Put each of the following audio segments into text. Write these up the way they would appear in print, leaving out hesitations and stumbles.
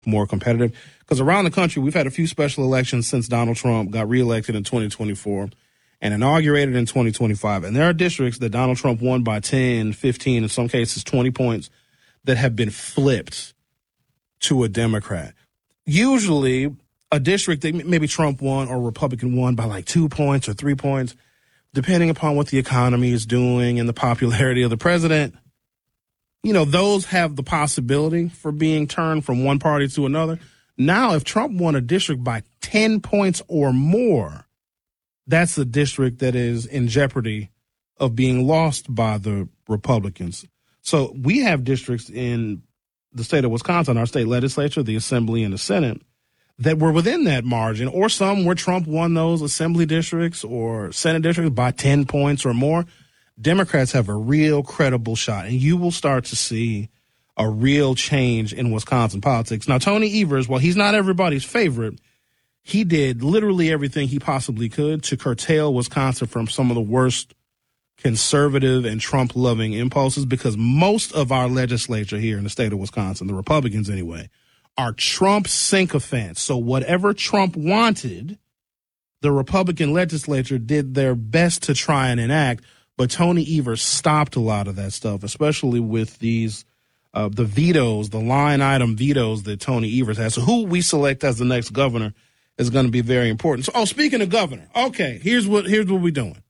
more competitive. Because around the country, we've had a few special elections since Donald Trump got reelected in 2024 and inaugurated in 2025. And there are districts that Donald Trump won by 10, 15, in some cases 20 points that have been flipped to a Democrat. Usually a district that maybe Trump won or Republican won by like 2 points or 3 points, depending upon what the economy is doing and the popularity of the president, you know, those have the possibility for being turned from one party to another. Now, if Trump won a district by 10 points or more, that's a district that is in jeopardy of being lost by the Republicans. So we have districts in the state of Wisconsin, our state legislature, the Assembly and the Senate, that were within that margin, or some where Trump won those Assembly districts or Senate districts by 10 points or more. Democrats have a real credible shot, and you will start to see a real change in Wisconsin politics. Now, Tony Evers, while he's not everybody's favorite, he did literally everything he possibly could to curtail Wisconsin from some of the worst conservative and Trump-loving impulses, because most of our legislature here in the state of Wisconsin, the Republicans anyway, are Trump sycophants. So whatever Trump wanted, the Republican legislature did their best to try and enact. But Tony Evers stopped a lot of that stuff, especially with these the vetoes, the line item vetoes that Tony Evers has. So who we select as the next governor is going to be very important. So, speaking of governor, okay, here's what we're doing.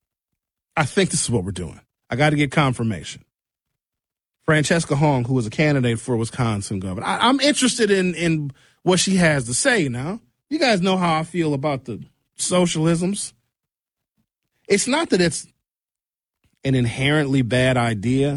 I think this is what we're doing. I got to get confirmation. Francesca Hong, who is a candidate for Wisconsin governor, I'm interested in what she has to say now. You guys know how I feel about the socialisms. It's not that it's an inherently bad idea.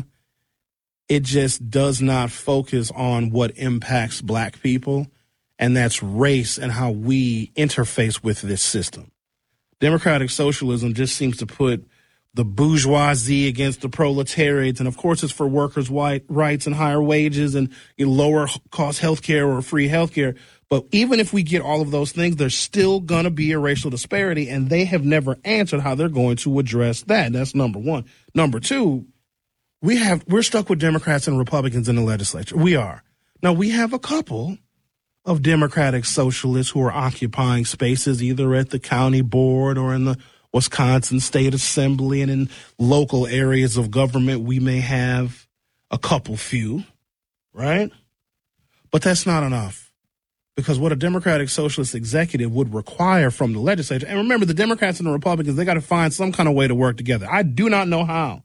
It just does not focus on what impacts black people, and that's race and how we interface with this system. Democratic socialism just seems to put the bourgeoisie against the proletariat, and of course it's for workers' rights and higher wages and lower cost health care or free health care. But even if we get all of those things, there's still going to be a racial disparity, and they have never answered how they're going to address that. That's number one. Number two, we're stuck with Democrats and Republicans in the legislature. We are. Now, we have a couple of Democratic socialists who are occupying spaces either at the county board or in the Wisconsin State Assembly, and in local areas of government we may have a few, right? But that's not enough, because what a Democratic Socialist executive would require from the legislature, and remember, the Democrats and the Republicans, they got to find some kind of way to work together. I do not know how.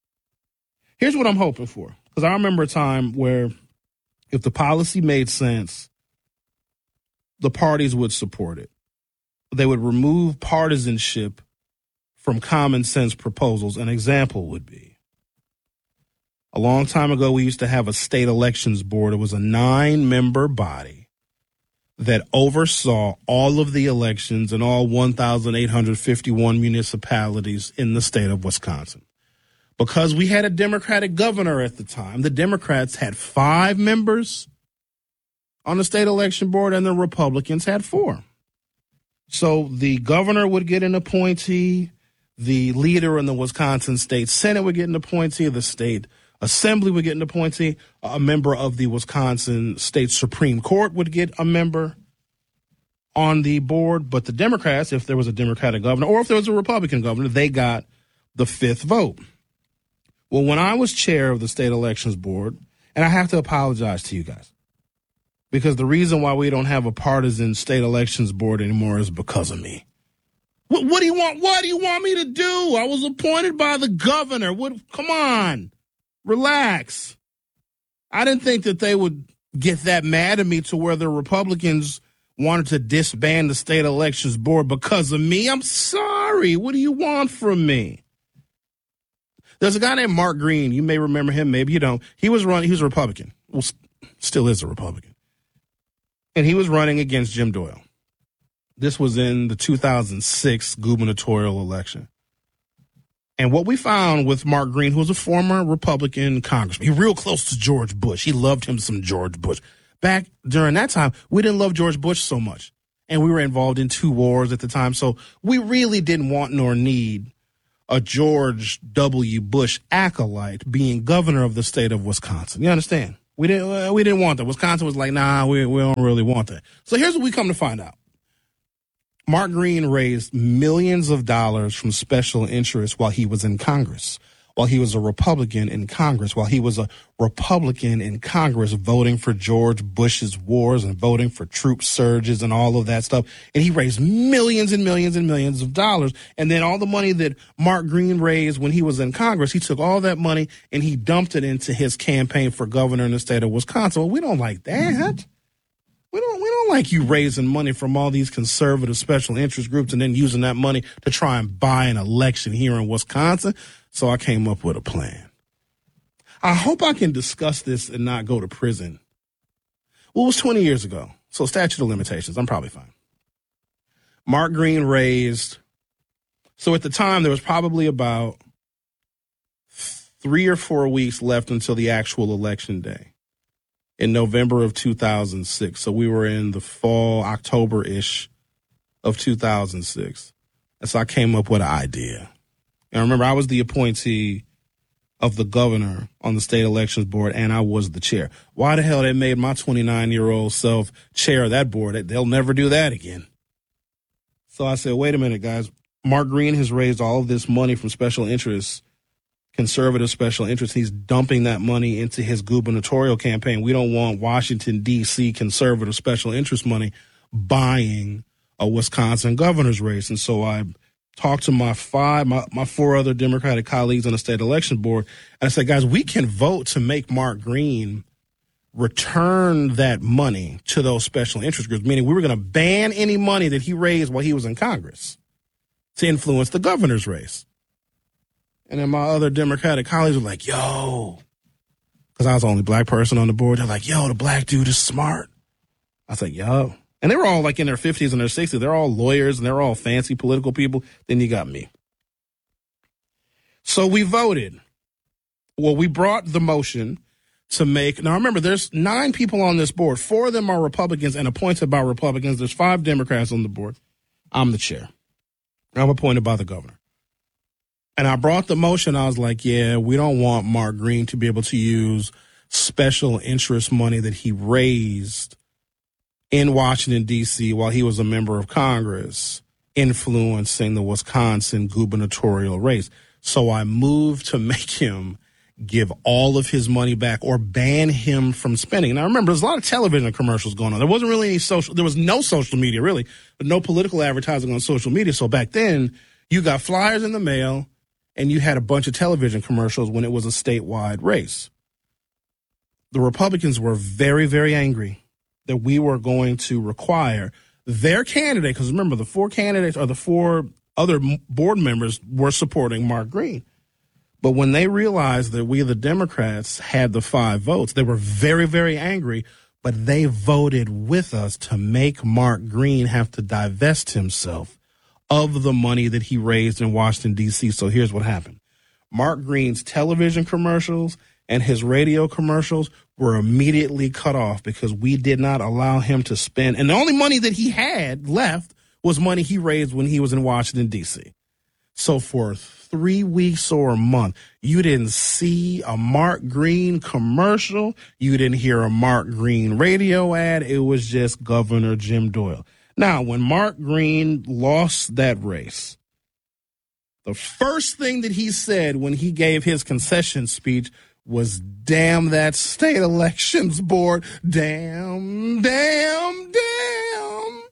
Here's what I'm hoping for, because I remember a time where if the policy made sense, the parties would support it. They would remove partisanship from common sense proposals. An example would be, a long time ago, we used to have a state elections board. It was a 9-member body that oversaw all of the elections in all 1,851 municipalities in the state of Wisconsin. Because we had a Democratic governor at the time, the Democrats had 5 members on the state election board and the Republicans had 4. So the governor would get an appointee, the leader in the Wisconsin State Senate would get an appointee, the state assembly would get an appointee, a member of the Wisconsin State Supreme Court would get a member on the board. But the Democrats, if there was a Democratic governor or if there was a Republican governor, they got the 5th vote. Well, when I was chair of the state elections board, and I have to apologize to you guys, because the reason why we don't have a partisan state elections board anymore is because of me. What do you want? What do you want me to do? I was appointed by the governor. Come on, relax. I didn't think that they would get that mad at me to where the Republicans wanted to disband the state elections board because of me. I'm sorry. What do you want from me? There's a guy named Mark Green. You may remember him. Maybe you don't. He was a Republican. Well, still is a Republican. And he was running against Jim Doyle. This was in the 2006 gubernatorial election. And what we found with Mark Green, who was a former Republican congressman, he's real close to George Bush. He loved him some George Bush. Back during that time, we didn't love George Bush so much. And we were involved in 2 wars at the time. So we really didn't want nor need a George W. Bush acolyte being governor of the state of Wisconsin. You understand? We didn't want that. Wisconsin was like, nah, we don't really want that. So here's what we come to find out. Mark Green raised millions of dollars from special interests while he was in Congress, while he was a Republican in Congress, while he was a Republican in Congress voting for George Bush's wars and voting for troop surges and all of that stuff. And he raised millions and millions and millions of dollars. And then all the money that Mark Green raised when he was in Congress, he took all that money and he dumped it into his campaign for governor in the state of Wisconsin. Well, we don't like that. We don't like you raising money from all these conservative special interest groups and then using that money to try and buy an election here in Wisconsin. So I came up with a plan. I hope I can discuss this and not go to prison. Well, it was 20 years ago. So statute of limitations, I'm probably fine. Mark Green raised, so at the time there was probably about 3 or 4 weeks left until the actual election day. In November of 2006. So we were in the fall, October-ish of 2006. And so I came up with an idea. And remember, I was the appointee of the governor on the state elections board, and I was the chair. Why the hell they made my 29-year-old self chair of that board? They'll never do that again. So I said, wait a minute, guys. Mark Green has raised all of this money from special interests, conservative special interests. He's dumping that money into his gubernatorial campaign. We don't want Washington, D.C. conservative special interest money buying a Wisconsin governor's race. And so I talked to my 4 other Democratic colleagues on the state election board. And I said, guys, we can vote to make Mark Green return that money to those special interest groups, meaning we were going to ban any money that he raised while he was in Congress to influence the governor's race. And then my other Democratic colleagues were like, yo, because I was the only black person on the board. They're like, yo, the black dude is smart. I was like, yo. And they were all like in their 50s and their 60s. They're all lawyers and they're all fancy political people. Then you got me. So we voted. Well, we brought the motion to make. Now, remember, there's 9 people on this board. 4 of them are Republicans and appointed by Republicans. There's 5 Democrats on the board. I'm the chair. I'm appointed by the governor. And I brought the motion. I was like, yeah, we don't want Mark Green to be able to use special interest money that he raised in Washington, D.C. while he was a member of Congress, influencing the Wisconsin gubernatorial race. So I moved to make him give all of his money back or ban him from spending. Now, remember, there's a lot of television commercials going on. There wasn't really there was no social media, really, but no political advertising on social media. So back then, you got flyers in the mail, and you had a bunch of television commercials when it was a statewide race. The Republicans were very, very angry that we were going to require their candidate, because remember, the 4 candidates or the 4 other board members were supporting Mark Green. But when they realized that we, the Democrats, had the 5 votes, they were very, very angry, but they voted with us to make Mark Green have to divest himself of the money that he raised in Washington, D.C. So here's what happened. Mark Green's television commercials and his radio commercials were immediately cut off because we did not allow him to spend. And the only money that he had left was money he raised when he was in Washington, D.C. So for 3 weeks or a month, you didn't see a Mark Green commercial. You didn't hear a Mark Green radio ad. It was just Governor Jim Doyle. Now, when Mark Green lost that race, the first thing that he said when he gave his concession speech was, damn that state elections board. Damn, damn, damn.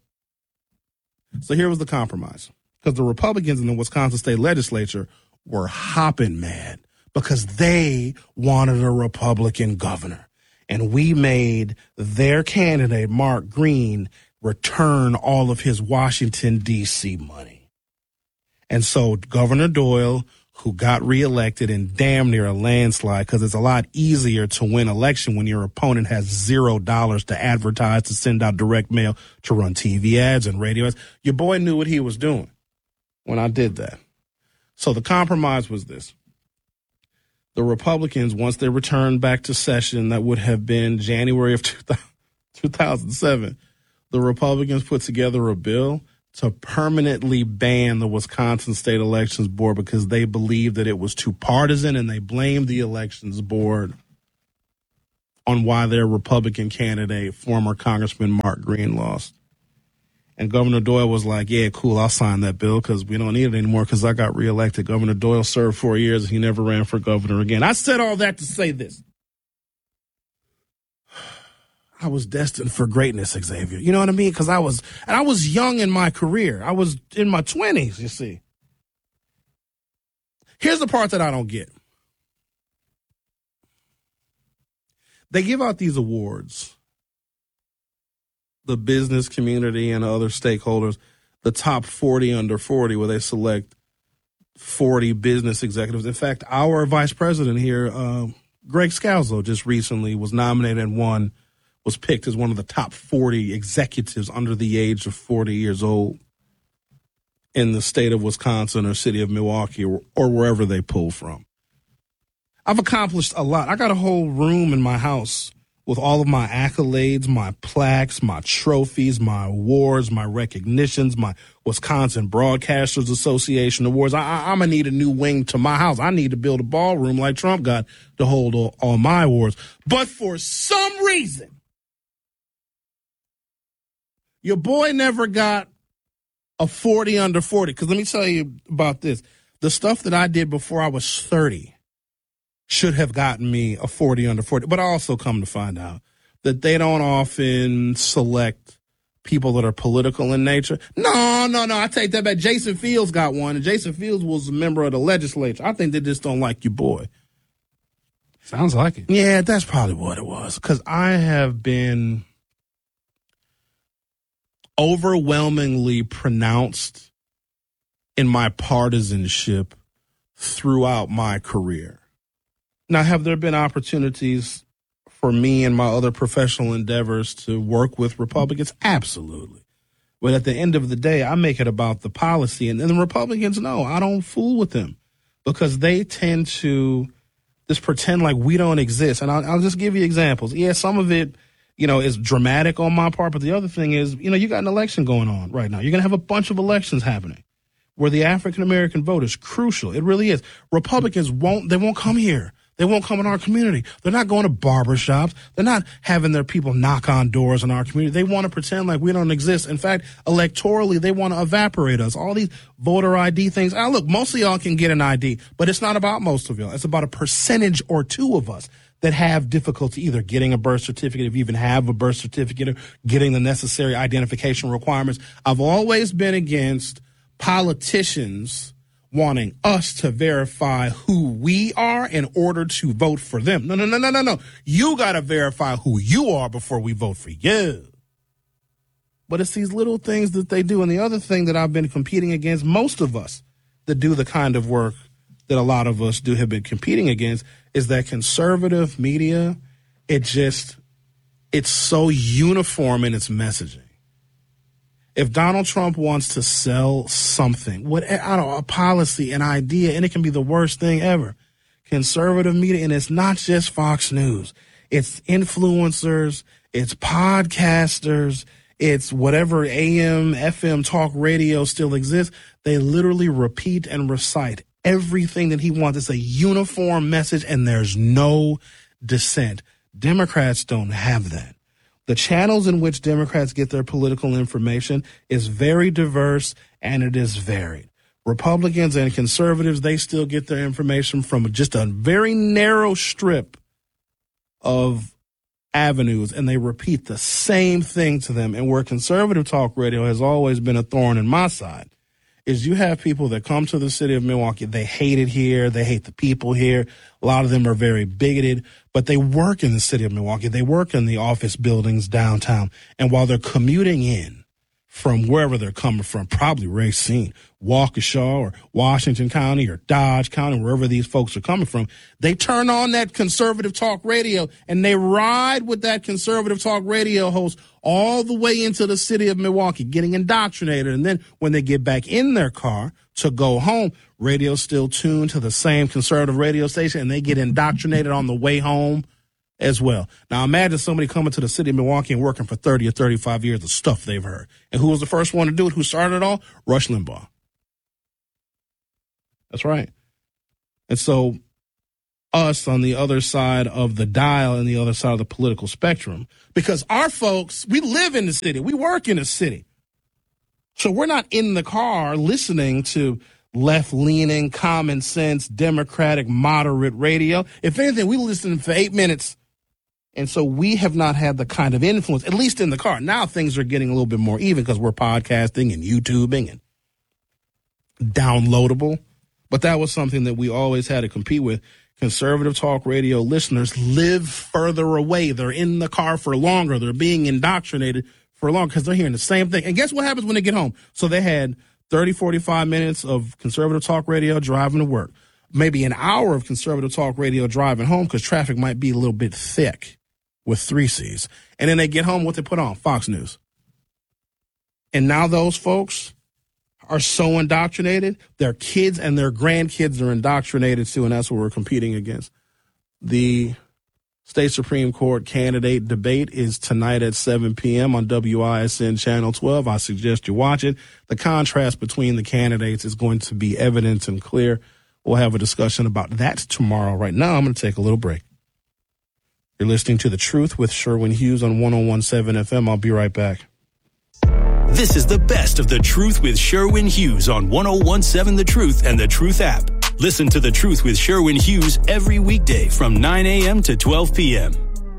So here was the compromise. Because the Republicans in the Wisconsin state legislature were hopping mad because they wanted a Republican governor. And we made their candidate, Mark Green, return all of his Washington, D.C. money. And so Governor Doyle, who got reelected in damn near a landslide, because it's a lot easier to win election when your opponent has $0 to advertise, to send out direct mail, to run TV ads and radio ads. Your boy knew what he was doing when I did that. So the compromise was this. The Republicans, once they returned back to session, that would have been January of 2007, the Republicans put together a bill to permanently ban the Wisconsin State Elections Board because they believed that it was too partisan, and they blamed the elections board on why their Republican candidate, former Congressman Mark Green, lost. And Governor Doyle was like, yeah, cool, I'll sign that bill because we don't need it anymore because I got reelected. Governor Doyle served 4 years and he never ran for governor again. I said all that to say this. I was destined for greatness, Xavier. You know what I mean? Because I was young in my career. I was in my 20s, you see. Here's the part that I don't get. They give out these awards, the business community and other stakeholders, the top 40 under 40, where they select 40 business executives. In fact, our vice president here, Greg Scalzo, just recently was nominated and was picked as one of the top 40 executives under the age of 40 years old in the state of Wisconsin or city of Milwaukee or wherever they pull from. I've accomplished a lot. I got a whole room in my house with all of my accolades, my plaques, my trophies, my awards, my recognitions, my Wisconsin Broadcasters Association awards. I'm going to need a new wing to my house. I need to build a ballroom like Trump got to hold all my awards. But for some reason, your boy never got a 40 under 40. Because let me tell you about this. The stuff that I did before I was 30 should have gotten me a 40 under 40. But I also come to find out that they don't often select people that are political in nature. No, I take that back. Jason Fields got one, and Jason Fields was a member of the legislature. I think they just don't like your boy. Sounds like it. Yeah, that's probably what it was. Because I have been overwhelmingly pronounced in my partisanship throughout my career. Now, have there been opportunities for me and my other professional endeavors to work with Republicans? Absolutely. But at the end of the day, I make it about the policy. And the Republicans know I don't fool with them because they tend to just pretend like we don't exist. And I'll just give you examples. Yeah, some of it, is dramatic on my part. But the other thing is, you got an election going on right now. You're going to have a bunch of elections happening where the African-American vote is crucial. It really is. Republicans won't come here. They won't come in our community. They're not going to barbershops. They're not having their people knock on doors in our community. They want to pretend like we don't exist. In fact, electorally, they want to evaporate us. All these voter ID things. Look, most of y'all can get an ID, but it's not about most of y'all. It's about a percentage or two of us that have difficulty either getting a birth certificate, if you even have a birth certificate, or getting the necessary identification requirements. I've always been against politicians wanting us to verify who we are in order to vote for them. No. You got to verify who you are before we vote for you. But it's these little things that they do. And the other thing that I've been competing against, most of us that do the kind of work that a lot of us do have been competing against, is that conservative media, it's so uniform in its messaging. If Donald Trump wants to sell something, a policy, an idea, and it can be the worst thing ever, conservative media, and it's not just Fox News, it's influencers, it's podcasters, it's whatever AM, FM talk radio still exists, they literally repeat and recite everything that he wants. It's a uniform message, and there's no dissent. Democrats don't have that. The channels in which Democrats get their political information is very diverse, and it is varied. Republicans and conservatives, they still get their information from just a very narrow strip of avenues, and they repeat the same thing to them. And where conservative talk radio has always been a thorn in my side is you have people that come to the city of Milwaukee. They hate it here. They hate the people here. A lot of them are very bigoted, but they work in the city of Milwaukee. They work in the office buildings downtown. And while they're commuting in from wherever they're coming from, probably Racine, Waukesha, or Washington County, or Dodge County, wherever these folks are coming from, they turn on that conservative talk radio and they ride with that conservative talk radio host all the way into the city of Milwaukee, getting indoctrinated. And then when they get back in their car to go home, radio's still tuned to the same conservative radio station, and they get indoctrinated on the way home as well. Now, imagine somebody coming to the city of Milwaukee and working for 30 or 35 years of stuff they've heard. And who was the first one to do it? Who started it all? Rush Limbaugh. That's right. And so us on the other side of the dial and the other side of the political spectrum. Because our folks, we live in the city. We work in the city. So we're not in the car listening to left-leaning, common sense, democratic, moderate radio. If anything, we listen for 8 minutes. And so we have not had the kind of influence, at least in the car. Now things are getting a little bit more even because we're podcasting and YouTubing and downloadable. But that was something that we always had to compete with. Conservative talk radio listeners live further away. They're in the car for longer. They're being indoctrinated for long because they're hearing the same thing. And guess what happens when they get home? So they had 30, 45 minutes of conservative talk radio driving to work. Maybe an hour of conservative talk radio driving home because traffic might be a little bit thick with 3 C's. And then they get home, what they put on? Fox News. And now those folks are so indoctrinated, their kids and their grandkids are indoctrinated too, and that's what we're competing against. The state Supreme Court candidate debate is tonight at 7 p.m. on WISN Channel 12. I suggest you watch it. The contrast between the candidates is going to be evident and clear. We'll have a discussion about that tomorrow. Right now, I'm going to take a little break. You're listening to The Truth with Sherwin Hughes on 101.7 FM. I'll be right back. This is the best of The Truth with Sherwin Hughes on 101.7 The Truth and The Truth app. Listen to The Truth with Sherwin Hughes every weekday from 9 a.m. to 12 p.m.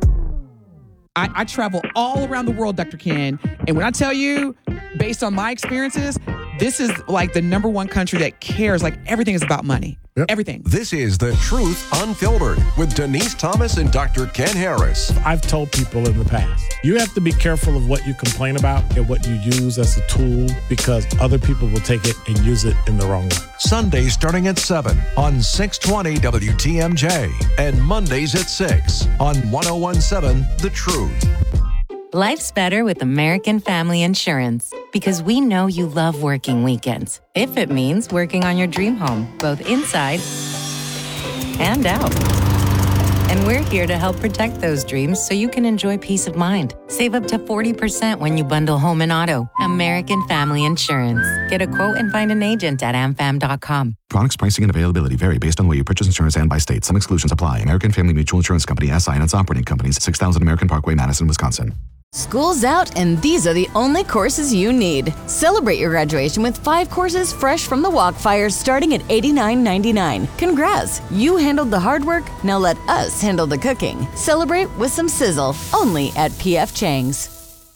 I travel all around the world, Dr. Ken, and when I tell you, based on my experiences, this is like the number one country that cares. Like everything is about money. Yep. Everything. This is The Truth Unfiltered with Denise Thomas and Dr. Ken Harris. I've told people in the past, you have to be careful of what you complain about and what you use as a tool because other people will take it and use it in the wrong way. Sundays starting at 7 on 620 WTMJ and Mondays at 6 on 101.7 The Truth. Life's better with American Family Insurance because we know you love working weekends. If it means working on your dream home, both inside and out. And we're here to help protect those dreams so you can enjoy peace of mind. Save up to 40% when you bundle home and auto. American Family Insurance. Get a quote and find an agent at amfam.com. Products, pricing, and availability vary based on the way you purchase insurance and by state. Some exclusions apply. American Family Mutual Insurance Company, SI, and its operating companies, 6000 American Parkway, Madison, Wisconsin. School's out, and these are the only courses you need. Celebrate your graduation with 5 courses fresh from the Walkfire starting at $89.99. Congrats! You handled the hard work, now let us handle the cooking. Celebrate with some sizzle, only at P.F. Chang's.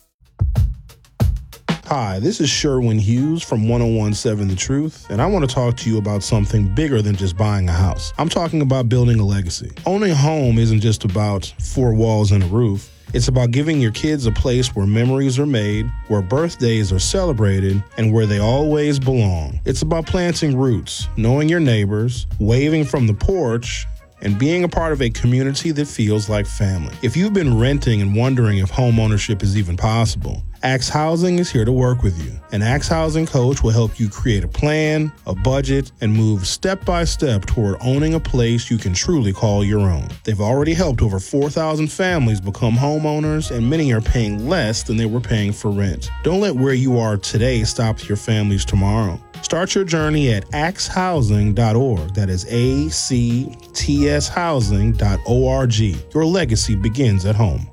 Hi, this is Sherwin Hughes from 101.7 The Truth, and I want to talk to you about something bigger than just buying a house. I'm talking about building a legacy. Owning a home isn't just about 4 walls and a roof. It's about giving your kids a place where memories are made, where birthdays are celebrated, and where they always belong. It's about planting roots, knowing your neighbors, waving from the porch, and being a part of a community that feels like family. If you've been renting and wondering if home ownership is even possible, Axe Housing is here to work with you. An Axe Housing coach will help you create a plan, a budget, and move step by step toward owning a place you can truly call your own. They've already helped over 4,000 families become homeowners, and many are paying less than they were paying for rent. Don't let where you are today stop your family's tomorrow. Start your journey at axehousing.org. That is ACTS housing.org. Your legacy begins at home.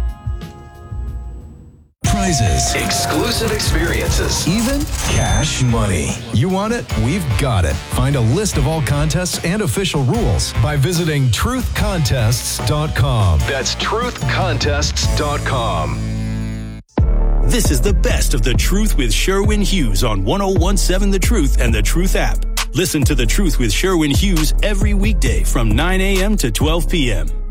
Prizes, exclusive experiences, even cash money. You want it? We've got it. Find a list of all contests and official rules by visiting truthcontests.com. That's truthcontests.com. This is the best of The Truth with Sherwin Hughes on 101.7 The Truth and The Truth app. Listen to The Truth with Sherwin Hughes every weekday from 9 a.m. to 12 p.m.